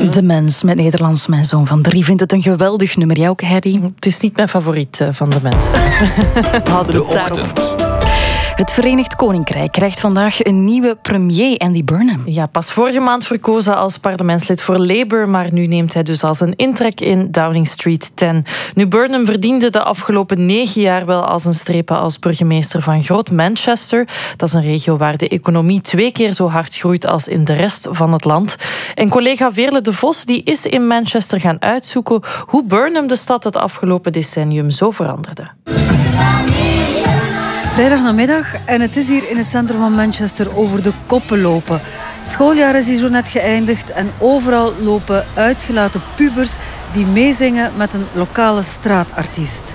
De Mens met Nederlands. Mijn zoon van 3 vindt het een geweldig nummer. Jij ook, Harry? Het is niet mijn favoriet van De Mens. De Ochtend. Het Verenigd Koninkrijk krijgt vandaag een nieuwe premier, Andy Burnham. Ja, pas vorige maand verkozen als parlementslid voor Labour, maar nu neemt hij dus als een intrek in Downing Street 10. Nu, Burnham verdiende de afgelopen 9 jaar wel als een strepen als burgemeester van Groot Manchester. Dat is een regio waar de economie 2 keer zo hard groeit als in de rest van het land. En collega Veerle de Vos die is in Manchester gaan uitzoeken hoe Burnham de stad het afgelopen decennium zo veranderde. Vrijdagnamiddag en het is hier in het centrum van Manchester over de koppen lopen. Het schooljaar is hier zo net geëindigd en overal lopen uitgelaten pubers die meezingen met een lokale straatartiest.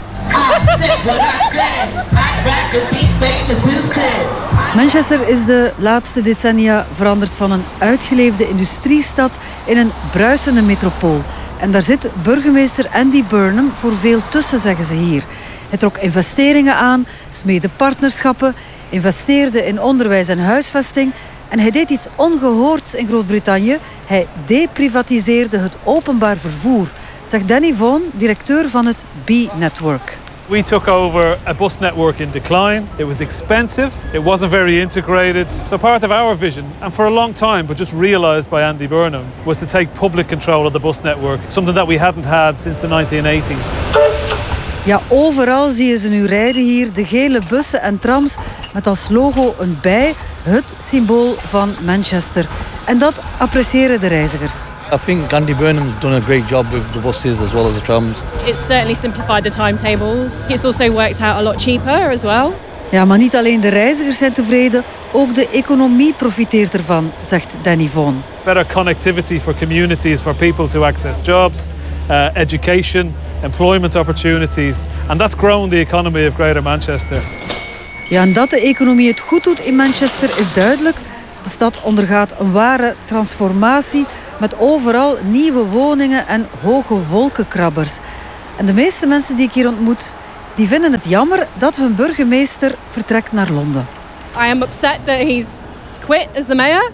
Manchester is de laatste decennia veranderd van een uitgeleefde industriestad in een bruisende metropool. En daar zit burgemeester Andy Burnham voor veel tussen, zeggen ze hier. Hij trok investeringen aan, smeedde partnerschappen, investeerde in onderwijs en huisvesting en hij deed iets ongehoords in Groot-Brittannië. Hij deprivatiseerde het openbaar vervoer, zegt Danny Vaughan, directeur van het B-Network. We took over a bus network in decline. It was expensive. It wasn't very integrated. So part of our vision, and for a long time, but just realised by Andy Burnham, was to take public control of the bus network, something that we hadn't had since the 1980s. Ja, overal zie je ze nu rijden hier, de gele bussen en trams met als logo een bij, het symbool van Manchester. En dat appreciëren de reizigers. I think Andy Burnham's done a great job with the buses as well as the trams. It's certainly simplified the timetables. It's also worked out a lot cheaper as well. Ja, maar niet alleen de reizigers zijn tevreden, ook de economie profiteert ervan, zegt Danny Vaughan. Better connectivity for communities, for people to access jobs, education, employment opportunities. And that's grown the economy of Greater Manchester. Ja, en dat de economie het goed doet in Manchester is duidelijk. De stad ondergaat een ware transformatie met overal nieuwe woningen en hoge wolkenkrabbers. En de meeste mensen die ik hier ontmoet, die vinden het jammer dat hun burgemeester vertrekt naar Londen. I am upset that he's quit as the mayor.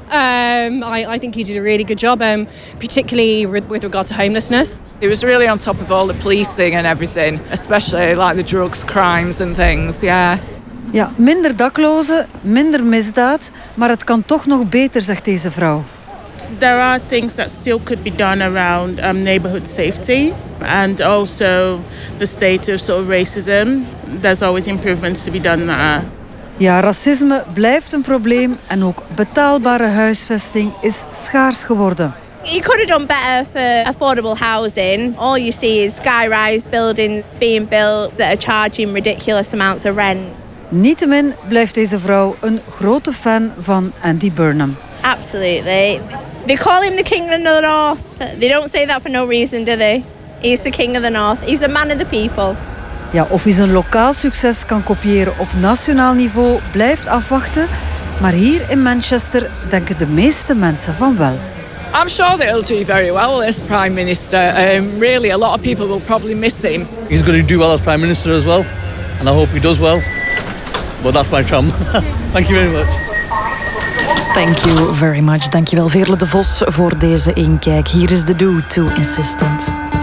I think he did a really good job, particularly with regard to homelessness. He was really on top of all the policing and everything, especially like the drugs, crimes and things, yeah. Ja, minder daklozen, minder misdaad, maar het kan toch nog beter, zegt deze vrouw. There are things that still could be done around neighborhood safety and also the state of sort of racism. There's always improvements to be done there. Ja, racisme blijft een probleem en ook betaalbare huisvesting is schaars geworden. You could have done better for affordable housing. All you see is sky-rise buildings being built that are charging ridiculous amounts of rent. Niettemin blijft deze vrouw een grote fan van Andy Burnham. Absolutely. They call him the king of the north. They don't say that for no reason, do they? He's the king of the north. He's a man of the people. Ja, of hij zijn lokaal succes kan kopiëren op nationaal niveau blijft afwachten. Maar hier in Manchester denken de meeste mensen van wel. I'm sure that he'll do very well as Prime Minister. Really, a lot of people will probably miss him. He's going to do well as Prime Minister as well. And I hope he does well. But that's my tram. Thank you very much. Thank you very much. Dankjewel Veerle de Vos voor deze inkijk. Hier is de Do Too Insistent.